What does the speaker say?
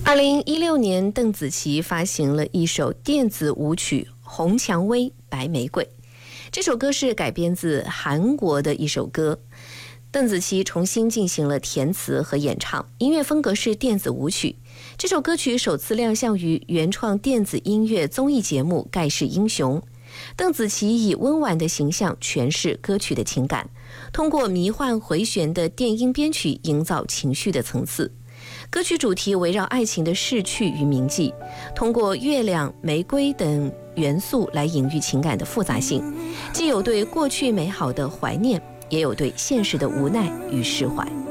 2016年，邓紫棋发行了一首电子舞曲《红蔷薇白玫瑰》。这首歌是改编自韩国的一首歌，邓紫棋重新进行了填词和演唱，音乐风格是电子舞曲。这首歌曲首次亮相于原创电子音乐综艺节目《盖世英雄》。邓紫棋以温婉的形象诠释歌曲的情感，通过迷幻回旋的电音编曲营造情绪的层次。歌曲主题围绕爱情的逝去与铭记，通过月亮、玫瑰等元素来隐喻情感的复杂性，既有对过去美好的怀念，也有对现实的无奈与释怀。